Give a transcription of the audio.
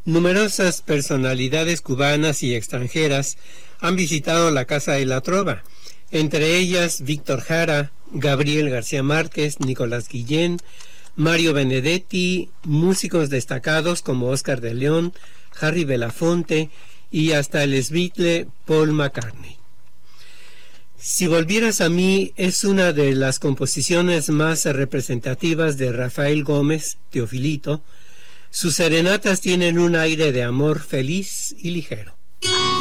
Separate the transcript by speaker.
Speaker 1: Numerosas personalidades cubanas y extranjeras han visitado la Casa de la Trova, entre ellas Víctor Jara, Gabriel García Márquez, Nicolás Guillén, Mario Benedetti, músicos destacados como Oscar de León, Harry Belafonte y hasta el Beatle Paul McCartney. Si volvieras a mí es una de las composiciones más representativas de Rafael Gómez, Teofilito. Sus serenatas tienen un aire de amor feliz y ligero.